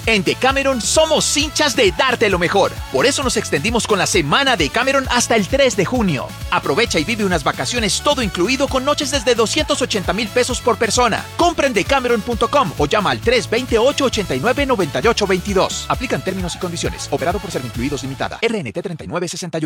En Decameron somos hinchas de darte lo mejor. Por eso nos extendimos con la semana Decameron hasta el 3 de junio. Aprovecha y vive unas vacaciones todo incluido con noches desde 280,000 pesos por persona. Compra en decameron.com o llama al 328-89-9822. Aplican términos y condiciones. Operado por Servincluidos Limitada. RNT 3961.